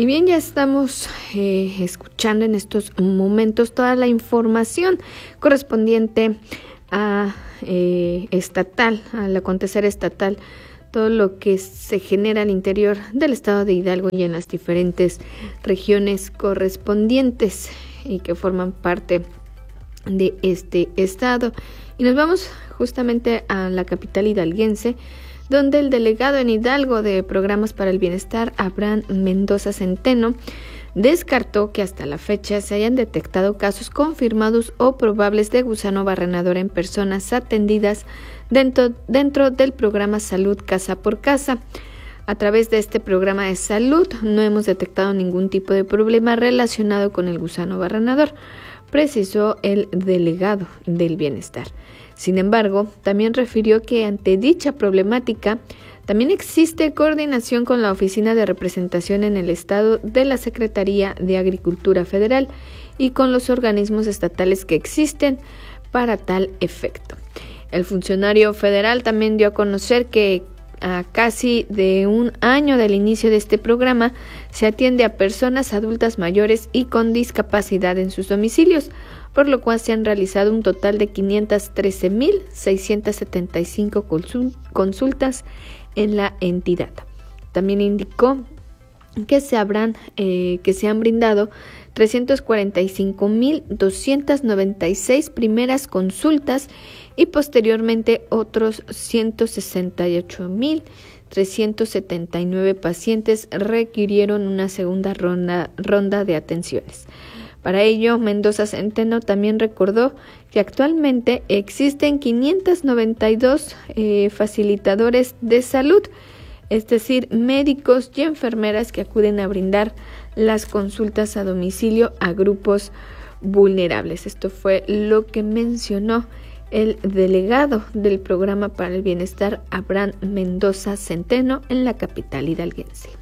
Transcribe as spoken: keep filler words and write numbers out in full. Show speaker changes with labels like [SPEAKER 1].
[SPEAKER 1] Y bien, ya estamos eh, escuchando en estos momentos toda la información correspondiente a eh, estatal, al acontecer estatal, todo lo que se genera al interior del estado de Hidalgo y en las diferentes regiones correspondientes y que forman parte de este estado. Y nos vamos justamente a la capital hidalguense, donde el delegado en Hidalgo de Programas para el Bienestar, Abraham Mendoza Centeno, descartó que hasta la fecha se hayan detectado casos confirmados o probables de gusano barrenador en personas atendidas dentro, dentro del programa Salud Casa por Casa. A través de este programa de salud no hemos detectado ningún tipo de problema relacionado con el gusano barrenador, precisó el delegado del Bienestar. Sin embargo, también refirió que ante dicha problemática también existe coordinación con la Oficina de Representación en el Estado de la Secretaría de Agricultura Federal y con los organismos estatales que existen para tal efecto. El funcionario federal también dio a conocer que a casi de un año del inicio de este programa se atiende a personas adultas mayores y con discapacidad en sus domicilios, por lo cual se han realizado un total de quinientas trece mil seiscientas setenta y cinco consultas en la entidad. También indicó que se habrán eh, que se han brindado trescientos cuarenta y cinco mil doscientas noventa y seis primeras consultas y posteriormente otros ciento sesenta y ocho mil trescientos setenta y nueve pacientes requirieron una segunda ronda, ronda de atenciones. Para ello, Mendoza Centeno también recordó que actualmente existen quinientos noventa y dos eh, facilitadores de salud, es decir, médicos y enfermeras que acuden a brindar las consultas a domicilio a grupos vulnerables. Esto fue lo que mencionó el delegado del Programa para el Bienestar, Abraham Mendoza Centeno, en la capital hidalguense.